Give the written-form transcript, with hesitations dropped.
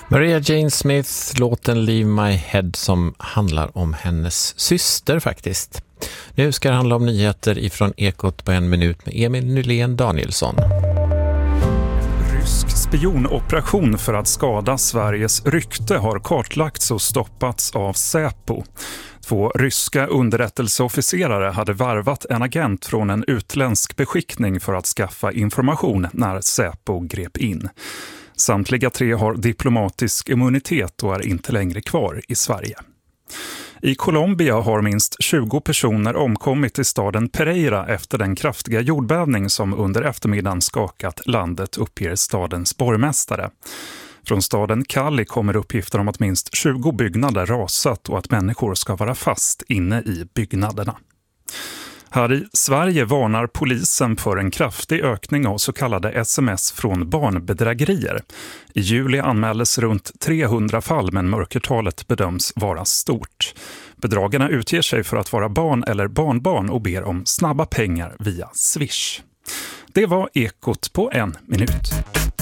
Maria Jane Smith, låten Leave My Head, som handlar om hennes syster faktiskt. Nu ska det handla om nyheter ifrån Ekot på 1 minut med Emil Nylén Danielsson. Rysk spionoperation för att skada Sveriges rykte har kartlagts och stoppats av Säpo. 2 ryska underrättelseofficerare hade varvat en agent från en utländsk beskickning för att skaffa information när Säpo grep in. Samtliga 3 har diplomatisk immunitet och är inte längre kvar i Sverige. I Colombia har minst 20 personer omkommit i staden Pereira efter den kraftiga jordbävning som under eftermiddagen skakat landet, uppger stadens borgmästare. Från staden Cali kommer uppgifter om att minst 20 byggnader rasat och att människor ska vara fast inne i byggnaderna. Här i Sverige varnar polisen för en kraftig ökning av så kallade sms från barnbedrägerier. I juli anmäldes runt 300 fall, men mörkertalet bedöms vara stort. Bedragarna utger sig för att vara barn eller barnbarn och ber om snabba pengar via Swish. Det var Ekot på 1 minut.